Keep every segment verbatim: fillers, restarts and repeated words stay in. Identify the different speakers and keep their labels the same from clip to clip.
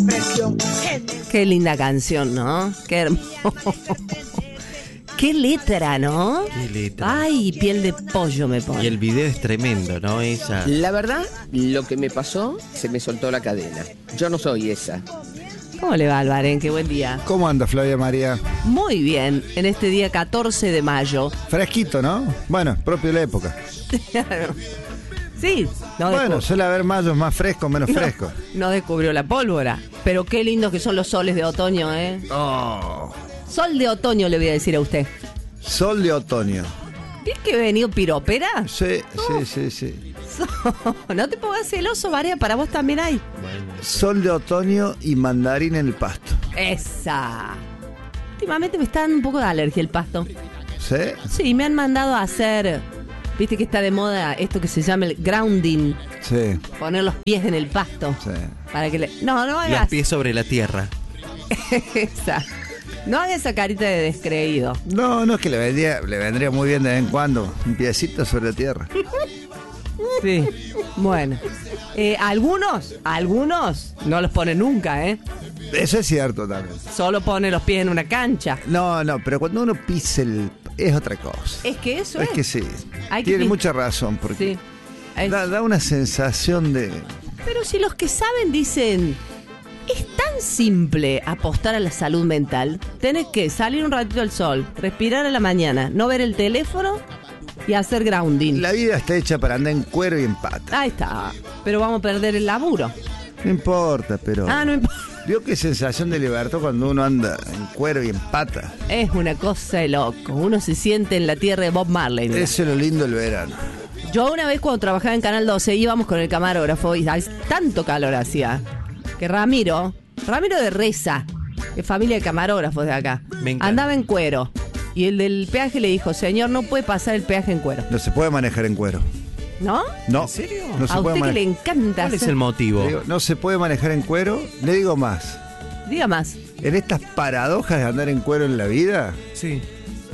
Speaker 1: Qué linda canción, ¿no? Qué hermoso. Qué letra, ¿no?
Speaker 2: Qué letra.
Speaker 1: Ay, piel de pollo me pone.
Speaker 2: Y el video es tremendo, ¿no? Esa.
Speaker 3: La verdad, lo que me pasó, se me soltó la cadena. Yo no soy esa.
Speaker 1: ¿Cómo le va, Albarén? Qué buen día.
Speaker 4: ¿Cómo anda, Flavia María?
Speaker 1: Muy bien, en este día catorce de mayo.
Speaker 4: Fresquito, ¿no? Bueno, propio de la época.
Speaker 1: Sí. No
Speaker 4: Bueno,
Speaker 1: descub-
Speaker 4: suele haber mayos más frescos, menos
Speaker 1: no,
Speaker 4: frescos.
Speaker 1: no descubrió la pólvora. Pero qué lindos que son los soles de otoño, ¿eh?
Speaker 4: Oh,
Speaker 1: Sol de otoño le voy a decir a usted.
Speaker 4: sol de otoño.
Speaker 1: ¿Viste que he venido piropera?
Speaker 4: Sí, sí, sí, sí.
Speaker 1: No te pongas celoso, María, para vos también hay.
Speaker 4: Sol de otoño y mandarín en el pasto.
Speaker 1: Esa. Últimamente me está dando un poco de alergia el pasto.
Speaker 4: ¿Sí?
Speaker 1: Sí, me han mandado a hacer, viste que está de moda esto que se llama el grounding,
Speaker 4: Sí,
Speaker 1: poner los pies en el pasto.
Speaker 4: sí.
Speaker 1: Para que le... No, no
Speaker 2: Los
Speaker 1: hagas
Speaker 2: pies sobre la tierra.
Speaker 1: esa. No hagas esa carita de descreído.
Speaker 4: No, no es que le vendría, le vendría muy bien de vez en cuando. Un piecito sobre la tierra.
Speaker 1: Sí. Bueno. Eh, algunos, algunos no los pone nunca, ¿eh?
Speaker 4: Eso es cierto también.
Speaker 1: Solo pone los pies en una cancha.
Speaker 4: No, no, pero cuando uno pisa el... es otra cosa.
Speaker 1: Es que eso
Speaker 4: Es
Speaker 1: es.
Speaker 4: que sí.
Speaker 1: Hay que
Speaker 4: Tiene
Speaker 1: pis-
Speaker 4: mucha razón, porque
Speaker 1: Sí. Es-
Speaker 4: da, da una sensación de...
Speaker 1: Pero si los que saben dicen, es tan simple apostar a la salud mental. Tenés que salir un ratito al sol, respirar a la mañana, no ver el teléfono y hacer grounding.
Speaker 4: La vida está hecha para andar en cuero y en pata.
Speaker 1: Ahí está. Pero vamos a perder el laburo.
Speaker 4: No importa, pero...
Speaker 1: Ah, no importa.
Speaker 4: Vio qué sensación de libertad cuando uno anda en cuero y en pata.
Speaker 1: Es una cosa de loco. Uno se siente en la tierra de Bob Marley. Mira.
Speaker 4: Eso es lo lindo del verano.
Speaker 1: Yo una vez cuando trabajaba en Canal doce íbamos con el camarógrafo y ay, tanto calor hacía que Ramiro, Ramiro de Reza, es familia de camarógrafos de acá,
Speaker 2: Me encanta.
Speaker 1: andaba en cuero. Y el del peaje le dijo, señor, no puede pasar el peaje en cuero.
Speaker 4: No se puede manejar en cuero.
Speaker 1: ¿No?
Speaker 4: No.
Speaker 2: ¿En serio?
Speaker 4: No se
Speaker 1: A
Speaker 4: puede
Speaker 1: usted que le
Speaker 4: manejar.
Speaker 1: encanta
Speaker 2: ¿Cuál es
Speaker 1: hacer-
Speaker 2: el motivo?
Speaker 4: Digo, no se puede manejar en cuero. Le digo más.
Speaker 1: Diga más.
Speaker 4: En estas paradojas de andar en cuero en la vida,
Speaker 2: Sí.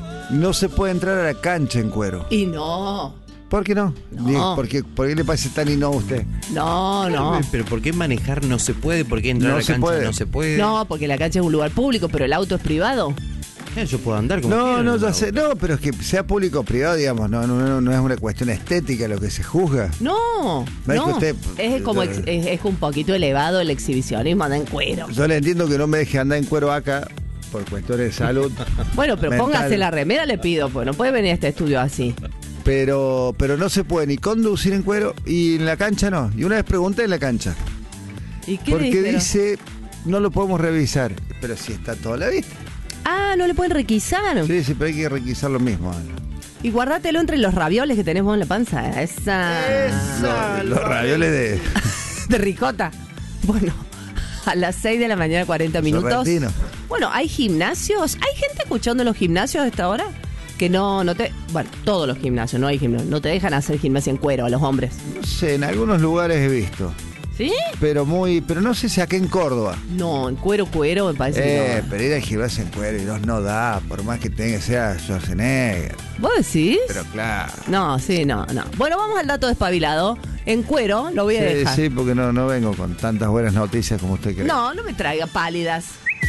Speaker 4: no se puede entrar a la cancha en cuero.
Speaker 1: Y no,
Speaker 4: ¿Por qué no?
Speaker 1: No.
Speaker 4: Digo, ¿por qué, ¿Por qué le parece tan y no a usted?
Speaker 1: no, no.
Speaker 2: Pero ¿por qué manejar no se puede? ¿Por qué entrar
Speaker 4: No
Speaker 2: a la
Speaker 4: se
Speaker 2: cancha
Speaker 4: puede.
Speaker 2: no se puede?
Speaker 1: No, porque la cancha es un lugar público, pero el auto es privado.
Speaker 2: Eh, Yo puedo andar como
Speaker 4: No,
Speaker 2: quiera,
Speaker 4: no, ya sé. No, pero es que sea público o privado, digamos, no, no, no, no es una cuestión estética lo que se juzga.
Speaker 1: No,
Speaker 4: No es
Speaker 1: no.
Speaker 4: que usted-
Speaker 1: es como ex- es, es un poquito elevado el exhibicionismo, anda en cuero.
Speaker 4: Yo le entiendo que no me deje andar en cuero acá por cuestiones de salud.
Speaker 1: Bueno, pero
Speaker 4: mental.
Speaker 1: póngase la remera, le pido, pues no puede venir a este estudio así.
Speaker 4: Pero, pero no se puede ni conducir en cuero y en la cancha no. Y una vez pregunté en la cancha.
Speaker 1: ¿Y qué le
Speaker 4: Porque
Speaker 1: dijeron?
Speaker 4: dice, no lo podemos revisar. Pero si está toda la vista.
Speaker 1: Ah, no le pueden requisar.
Speaker 4: Sí, sí, pero hay que requisar lo mismo.
Speaker 1: Y guardátelo entre los ravioles que tenés vos en la panza. Esa.
Speaker 4: Los, los ravioles de
Speaker 1: De ricota. Bueno, a las seis de la mañana, cuarenta minutos.
Speaker 4: sorrentino.
Speaker 1: Bueno, hay gimnasios. ¿Hay gente escuchando en los gimnasios a esta hora? Que no, no te. Bueno, todos los gimnasios, no hay gimnasios. No te dejan hacer gimnasia en cuero a los hombres.
Speaker 4: No sé, en algunos lugares he visto.
Speaker 1: ¿Sí?
Speaker 4: Pero muy, pero no sé si acá en Córdoba.
Speaker 1: No, en cuero, cuero, me parece
Speaker 4: Eh,
Speaker 1: que no.
Speaker 4: pero ir al gimnasio en cuero y no, no da, por más que tenga sea Schwarzenegger.
Speaker 1: ¿Vos decís?
Speaker 4: Pero claro.
Speaker 1: No, sí, no, no. Bueno, vamos al dato despabilado. En cuero, lo voy a
Speaker 4: Sí,
Speaker 1: dejar.
Speaker 4: sí, porque no, no vengo con tantas buenas noticias como usted cree.
Speaker 1: No, no me traiga pálidas.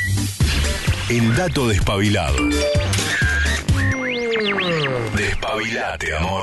Speaker 5: El dato despabilado. Despabilate, amor.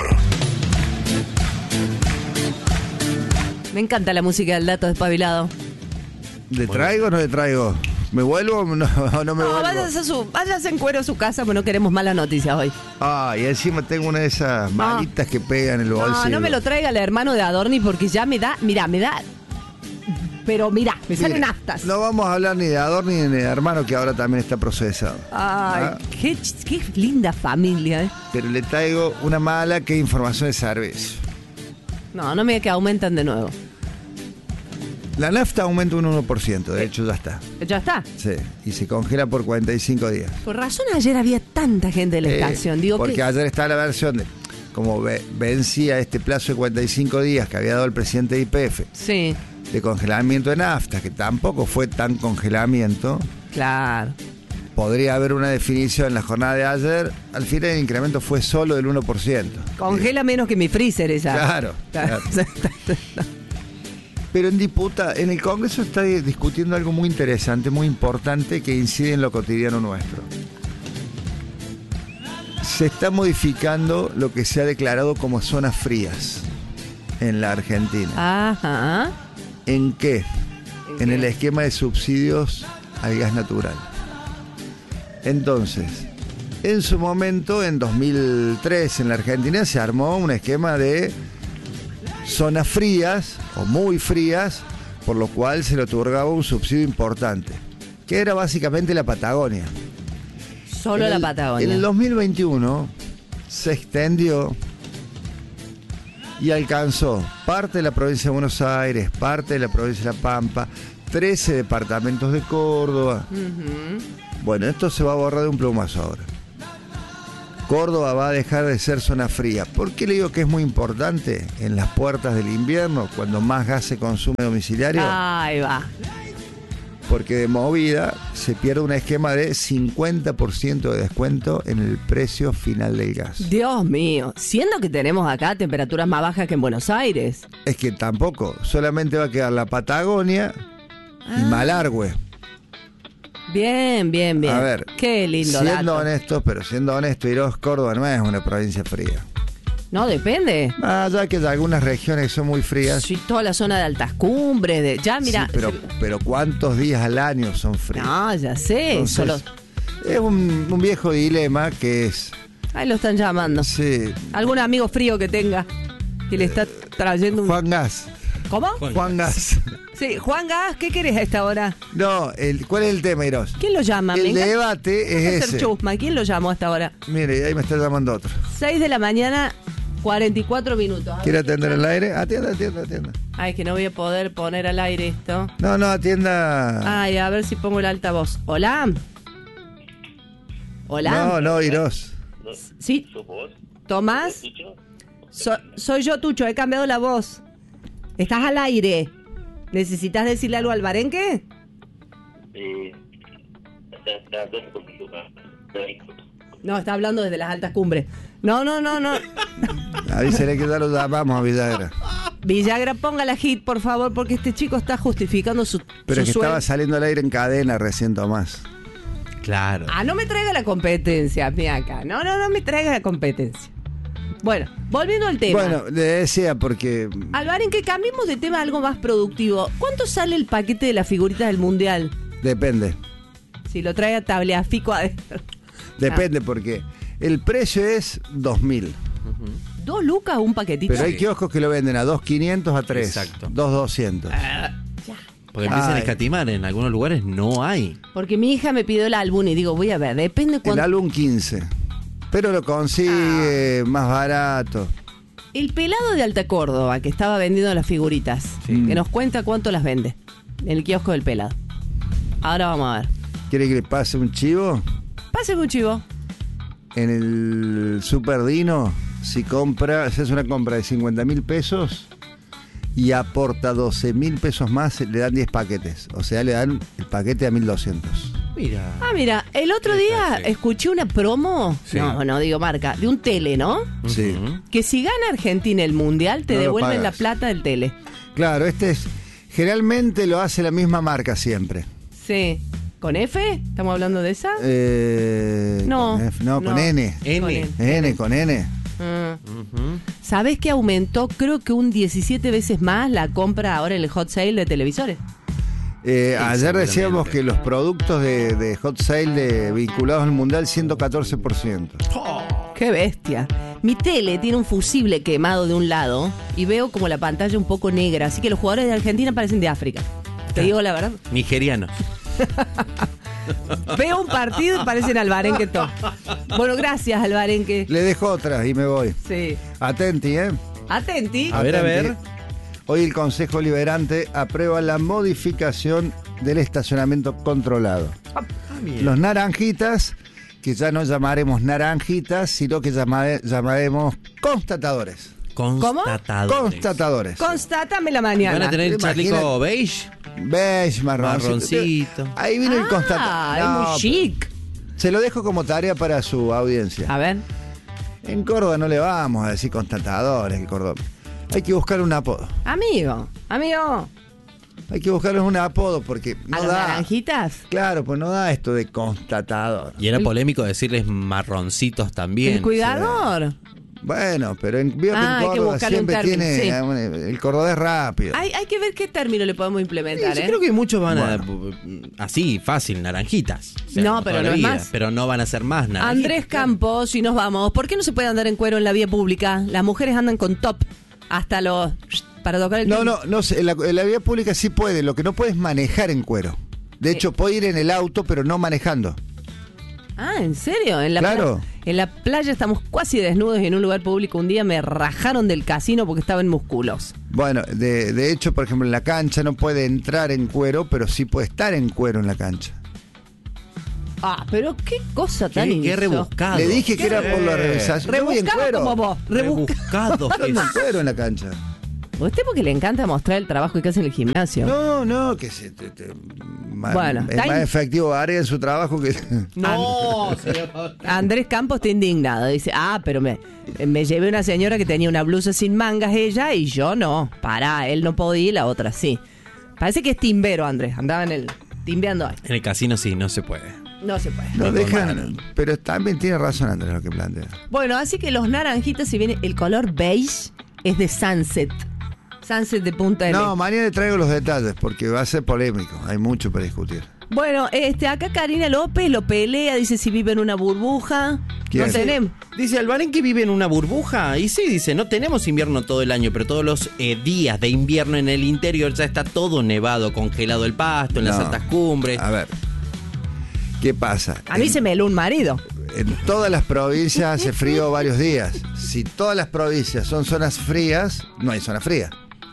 Speaker 1: Me encanta la música del dato despabilado.
Speaker 4: ¿Le traigo o no le traigo? ¿Me vuelvo o no, o no me
Speaker 1: No,
Speaker 4: vuelvo?
Speaker 1: váyase, a su, váyase en cuero a su casa, porque no queremos malas noticias hoy.
Speaker 4: Ah, y encima tengo una de esas manitas que pegan en el bolsillo.
Speaker 1: No, no me lo traiga el hermano de Adorni, porque ya me da, mira, me da. Pero mira, me salen
Speaker 4: Mire,
Speaker 1: aftas.
Speaker 4: No vamos a hablar ni de Adorni ni de hermano, que ahora también está procesado.
Speaker 1: Ay,
Speaker 4: Ah,
Speaker 1: qué, ch- qué linda familia, ¿eh?
Speaker 4: Pero le traigo una mala que es información de servicio.
Speaker 1: No, no me diga que aumentan de nuevo.
Speaker 4: La nafta aumenta un uno por ciento, de hecho ya está.
Speaker 1: Ya está.
Speaker 4: Sí, y se congela por cuarenta y cinco días.
Speaker 1: Por razón ayer había tanta gente en la
Speaker 4: Eh,
Speaker 1: estación. Digo
Speaker 4: porque
Speaker 1: que...
Speaker 4: ayer está la versión de como ve- vencía este plazo de cuarenta y cinco días que había dado el presidente de Y P F
Speaker 1: Sí,
Speaker 4: de congelamiento de nafta, que tampoco fue tan congelamiento.
Speaker 1: claro.
Speaker 4: Podría haber una definición en la jornada de ayer. Al final el incremento fue solo del uno por ciento.
Speaker 1: Congela menos que mi freezer esa.
Speaker 4: Claro, claro. Pero en disputa, en el Congreso está discutiendo algo muy interesante, muy importante, que incide en lo cotidiano nuestro. Se está modificando lo que se ha declarado como zonas frías en la Argentina.
Speaker 1: Ajá.
Speaker 4: ¿En qué?
Speaker 1: ¿En
Speaker 4: En
Speaker 1: qué?
Speaker 4: el esquema de subsidios al gas natural. Entonces, en su momento, en dos mil tres, en la Argentina, se armó un esquema de zonas frías o muy frías, por lo cual se le otorgaba un subsidio importante, que era básicamente la Patagonia.
Speaker 1: Solo
Speaker 4: En
Speaker 1: la
Speaker 4: el-
Speaker 1: Patagonia.
Speaker 4: En el dos mil veintiuno se extendió y alcanzó parte de la provincia de Buenos Aires, parte de la provincia de La Pampa, trece departamentos de Córdoba.
Speaker 1: Ujú.
Speaker 4: Bueno, esto se va a borrar de un plumazo ahora. Córdoba va a dejar de ser zona fría. ¿Por qué le digo que es muy importante? En las puertas del invierno, cuando más gas se consume domiciliario,
Speaker 1: Ahí va.
Speaker 4: porque de movida se pierde un esquema de cincuenta por ciento de descuento en el precio final del gas.
Speaker 1: Dios mío. Siendo que tenemos acá temperaturas más bajas que en Buenos Aires.
Speaker 4: Es que tampoco, solamente va a quedar la Patagonia y
Speaker 1: Ah.
Speaker 4: Malargüe.
Speaker 1: Bien, bien, bien.
Speaker 4: A ver,
Speaker 1: Qué lindo
Speaker 4: siendo
Speaker 1: dato.
Speaker 4: honestos, pero siendo honesto, Iros, Córdoba no es una provincia fría.
Speaker 1: No, depende.
Speaker 4: Más allá que hay algunas regiones que son muy frías.
Speaker 1: Sí, toda la zona de altas cumbres, de ya mira.
Speaker 4: Sí, pero, pero ¿cuántos días al año son fríos?
Speaker 1: No, ya sé.
Speaker 4: Entonces,
Speaker 1: Solo.
Speaker 4: es un, un viejo dilema que es...
Speaker 1: Ahí lo están llamando.
Speaker 4: Sí,
Speaker 1: ¿Algún amigo frío que tenga que le está trayendo un.
Speaker 4: Juan Gas.
Speaker 1: ¿Cómo?
Speaker 4: Juan Gas.
Speaker 1: Sí, Juan Gas, ¿qué querés a esta hora?
Speaker 4: No, el, ¿cuál es el tema, Iros?
Speaker 1: ¿Quién lo llama?
Speaker 4: El
Speaker 1: Me encanta
Speaker 4: debate es
Speaker 1: hacer
Speaker 4: ese.
Speaker 1: chusma. ¿Quién lo llamó a esta hora?
Speaker 4: Mire, ahí me está llamando otro.
Speaker 1: seis de la mañana, cuarenta y cuatro minutos. A ver
Speaker 4: ¿Quiere
Speaker 1: qué
Speaker 4: atender
Speaker 1: tal.
Speaker 4: el aire? Atienda, atienda, atienda.
Speaker 1: Ay, que no voy a poder poner al aire esto.
Speaker 4: No, no, atienda.
Speaker 1: Ay, a ver si pongo el altavoz. Hola. Hola.
Speaker 4: No, no, Iros.
Speaker 1: Sí. Tomás. So- soy yo, Tucho. He cambiado la voz. Estás al aire. ¿Necesitas decirle algo al Barenque? No, está hablando desde las altas cumbres. No, no, no, no.
Speaker 4: Avísele que ya lo llamamos a Villagra.
Speaker 1: Villagra, ponga la hit, por favor, porque este chico está justificando su,
Speaker 4: Pero
Speaker 1: su
Speaker 4: es que
Speaker 1: sueldo.
Speaker 4: estaba saliendo al aire en cadena recién, Tomás.
Speaker 2: Claro.
Speaker 1: Ah, no me traiga la competencia, mira acá. No, no, no me traiga la competencia. Bueno, volviendo al tema.
Speaker 4: Bueno, le decía porque...
Speaker 1: Alvaren, que cambiemos de tema a algo más productivo. ¿Cuánto sale el paquete de las figuritas del Mundial?
Speaker 4: Depende.
Speaker 1: Si lo trae a Tableafico adentro.
Speaker 4: Depende porque el precio es dos mil.
Speaker 1: ¿Dos lucas un paquetito?
Speaker 4: Pero hay kioscos que lo venden a dos quinientos a tres.
Speaker 2: Exacto.
Speaker 4: dos doscientos.
Speaker 2: Porque empiezan a
Speaker 4: Ay.
Speaker 2: escatimar. En algunos lugares no hay.
Speaker 1: Porque mi hija me pidió el álbum y digo, voy a ver, depende
Speaker 4: El
Speaker 1: cuánto.
Speaker 4: álbum quince. Pero lo consigue
Speaker 1: Ah.
Speaker 4: más barato.
Speaker 1: El pelado de Alta Córdoba, que estaba vendiendo las figuritas,
Speaker 2: Sí.
Speaker 1: que nos cuenta cuánto las vende. En el kiosco del pelado. Ahora vamos a ver.
Speaker 4: ¿Quiere que le pase un chivo?
Speaker 1: Pase un chivo.
Speaker 4: En el Super Dino, si compra, se hace una compra de cincuenta mil pesos y aporta doce mil pesos más, le dan diez paquetes. O sea, le dan el paquete a mil doscientos.
Speaker 2: Mira.
Speaker 1: Ah, mira, el otro día
Speaker 2: Sí.
Speaker 1: escuché una promo,
Speaker 2: Sí.
Speaker 1: no, no digo marca, de un tele, ¿no?
Speaker 4: Sí.
Speaker 2: Ujú.
Speaker 1: Que si gana Argentina el Mundial, te
Speaker 4: No lo
Speaker 1: devuelven la
Speaker 4: pagas.
Speaker 1: plata del tele.
Speaker 4: Claro, este es. Generalmente lo hace la misma marca siempre.
Speaker 1: Sí. ¿Con F? ¿Estamos hablando de esa?
Speaker 4: Eh,
Speaker 1: No,
Speaker 4: con F- no, con
Speaker 1: no.
Speaker 4: N.
Speaker 2: N.
Speaker 1: Con N.
Speaker 4: N, con N.
Speaker 1: Mm.
Speaker 2: Ujú.
Speaker 1: ¿Sabés que aumentó creo que un diecisiete veces más la compra ahora en el hot sale de televisores?
Speaker 4: Eh,
Speaker 2: Sí,
Speaker 4: ayer decíamos
Speaker 2: seguramente.
Speaker 4: que los productos de, de Hot Sale de- vinculados al Mundial ciento catorce por ciento.
Speaker 1: ¡Qué bestia! Mi tele tiene un fusible quemado de un lado y veo como la pantalla un poco negra, así que los jugadores de Argentina parecen de África. Te digo la verdad.
Speaker 2: Nigerianos.
Speaker 1: Veo un partido y parecen Alvarenque todo. Bueno, gracias Alvarenque.
Speaker 4: Le dejo otra y me voy.
Speaker 1: Sí.
Speaker 4: Atenti, ¿eh?
Speaker 1: Atenti.
Speaker 2: A ver, a
Speaker 4: Atenti.
Speaker 2: ver.
Speaker 4: Hoy el Consejo Liberante aprueba la modificación del estacionamiento controlado. Los naranjitas, que ya no llamaremos naranjitas, sino que llama- llamaremos constatadores.
Speaker 2: Constatadores.
Speaker 4: Constatadores.
Speaker 1: Constátame la
Speaker 2: Van
Speaker 1: mañana.
Speaker 2: a tener el
Speaker 4: Imagínate.
Speaker 2: chaleco beige.
Speaker 4: Beige, marroncito.
Speaker 2: Marroncito.
Speaker 4: Ahí vino el
Speaker 1: Ah,
Speaker 4: constatador.
Speaker 1: es
Speaker 4: No,
Speaker 1: muy chic.
Speaker 4: se lo dejo como tarea para su audiencia.
Speaker 1: A ver.
Speaker 4: En Córdoba no le vamos a decir constatadores, en Córdoba. Hay que buscar un apodo.
Speaker 1: Amigo, amigo.
Speaker 4: Hay que buscarles un apodo porque no
Speaker 1: ¿A los
Speaker 4: da.
Speaker 1: naranjitas?
Speaker 4: Claro, pues no da esto de constatador.
Speaker 2: Y era polémico decirles marroncitos también.
Speaker 1: El cuidador.
Speaker 4: Bueno, pero en, veo que
Speaker 1: Ah, hay
Speaker 4: en
Speaker 1: que
Speaker 4: Córdoba
Speaker 1: buscarle un
Speaker 4: siempre
Speaker 1: término,
Speaker 4: tiene
Speaker 1: sí.
Speaker 4: eh, un- el cordobés rápido.
Speaker 1: Hay, hay que ver qué término le podemos
Speaker 2: Sí,
Speaker 1: implementar,
Speaker 2: yo
Speaker 1: ¿eh?
Speaker 2: creo que muchos van a. Así, fácil, naranjitas. O sea,
Speaker 1: No,
Speaker 2: como
Speaker 1: pero
Speaker 2: toda
Speaker 1: no
Speaker 2: la
Speaker 1: es
Speaker 2: vida,
Speaker 1: más.
Speaker 2: Pero no van a ser más naranjitas.
Speaker 1: Andrés Campos, y nos vamos. ¿Por qué no se puede andar en cuero en la vía pública? Las mujeres andan con top hasta los... para tocar el
Speaker 4: No,
Speaker 1: timbre.
Speaker 4: no, no sé, en la, en la vía pública sí puede, lo que no puede es manejar en cuero. De hecho, puede ir en el auto, pero no manejando.
Speaker 1: Ah, ¿en serio? En la
Speaker 4: Claro.
Speaker 1: pla- en la playa estamos casi desnudos y en un lugar público un día me rajaron del casino porque estaba en músculos.
Speaker 4: Bueno, de, de hecho, por ejemplo, en la cancha no puede entrar en cuero, pero sí puede estar en cuero en la cancha.
Speaker 1: Ah, pero qué cosa tan
Speaker 2: Qué, qué
Speaker 1: inso-
Speaker 2: rebuscado.
Speaker 4: Le dije que era por la revisación. Yo voy en
Speaker 1: Rebuscado
Speaker 4: cuero.
Speaker 1: como vos. Rebuscado.
Speaker 2: Rebuscado. que
Speaker 4: Ando en
Speaker 2: es.
Speaker 4: cuero en la cancha.
Speaker 1: Usted porque le encanta mostrar el trabajo que hace en el gimnasio.
Speaker 4: No, no, que se, te- te- ma-
Speaker 1: Bueno,
Speaker 4: es
Speaker 1: está
Speaker 4: más
Speaker 1: in-
Speaker 4: efectivo área en su trabajo que...
Speaker 2: No, señor.
Speaker 1: Andrés Campos está indignado. Dice, ah, pero me, me llevé una señora que tenía una blusa sin mangas ella y yo no. Pará, él no podía y la otra sí. Parece que es timbero, Andrés. Andaba en el... timbeando ahí.
Speaker 2: En el casino sí, no se puede.
Speaker 1: No se puede.
Speaker 4: No
Speaker 2: No,
Speaker 4: dejan,
Speaker 2: no.
Speaker 4: pero también tiene razón Andrés lo que plantea.
Speaker 1: Bueno, así que los naranjitas, si viene el color beige, es de Sunset. Sunset de Punta del
Speaker 4: No,
Speaker 1: Este.
Speaker 4: mañana le traigo los detalles porque va a ser polémico. Hay mucho para discutir.
Speaker 1: Bueno, este, acá Karina López lo pelea, dice si vive en una burbuja.
Speaker 4: ¿Quién?
Speaker 1: No tenemos.
Speaker 2: Dice Albarén que vive en una burbuja. Y sí, dice, no tenemos invierno todo el año, pero todos los eh, días de invierno en el interior ya está todo nevado, congelado el pasto, en las
Speaker 4: No.
Speaker 2: altas cumbres.
Speaker 4: A ver, ¿qué pasa?
Speaker 1: A mí
Speaker 4: en,
Speaker 1: se me heló un marido.
Speaker 4: en todas las provincias hace frío varios días. Si todas las provincias son zonas frías, no hay zona fría.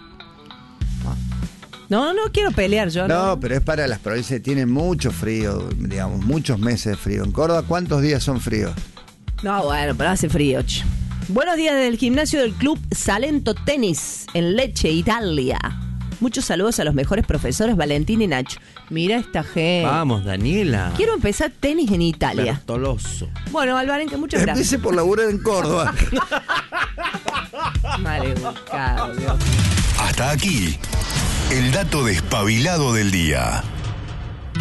Speaker 1: No, no, no quiero pelear yo. No,
Speaker 4: No, pero es para las provincias que tienen mucho frío, digamos, muchos meses de frío. En Córdoba, ¿cuántos días son fríos?
Speaker 1: No, bueno, pero hace frío. Ch. Buenos días desde el gimnasio del club Salento Tenis en Lecce, Italia. Muchos saludos a los mejores profesores Valentín y Nacho. Mira esta gente.
Speaker 2: Vamos, Daniela.
Speaker 1: Quiero empezar tenis en Italia.
Speaker 2: Bertoloso.
Speaker 1: Bueno, Alvarenque, muchas gracias.
Speaker 4: Empiece por laburar en Córdoba.
Speaker 1: Maleducado, Dios.
Speaker 5: Hasta aquí, el dato despabilado del día.